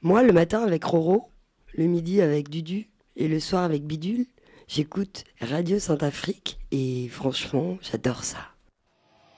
Moi, le matin avec Roro, le midi avec Dudu et le soir avec Bidule, j'écoute Radio Saint-Afrique et franchement, j'adore ça.